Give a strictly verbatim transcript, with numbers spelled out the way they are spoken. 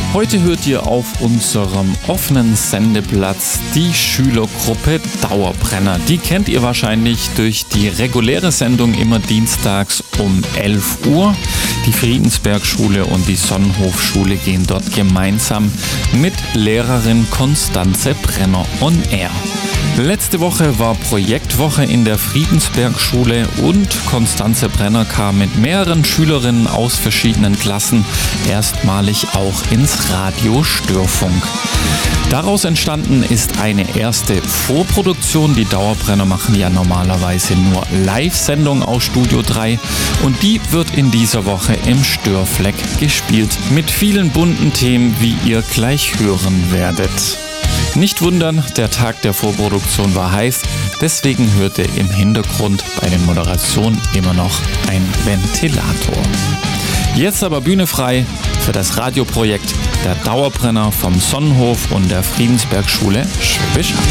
Heute hört ihr auf unserem offenen Sendeplatz die Schülergruppe Dauerbrenner. Die kennt ihr wahrscheinlich durch die reguläre Sendung immer dienstags um elf Uhr. Die Friedensbergschule und die Sonnenhofschule gehen dort gemeinsam mit Lehrerin Constanze Brenner on Air. Letzte Woche war Projektwoche in der Friedensbergschule und Constanze Brenner kam mit mehreren Schülerinnen aus verschiedenen Klassen erstmalig auch ins Radio Störfunk. Daraus entstanden ist eine erste Vorproduktion. Die Dauerbrenner machen ja normalerweise nur Live-Sendungen aus Studio drei und die wird in dieser Woche im Störfleck gespielt. Mit vielen bunten Themen, wie ihr gleich hören werdet. Nicht wundern, der Tag der Vorproduktion war heiß, deswegen hörte im Hintergrund bei den Moderationen immer noch ein Ventilator. Jetzt aber Bühne frei für das Radioprojekt der Dauerbrenner vom Sonnenhof und der Friedensbergschule Schwäbisch Hall.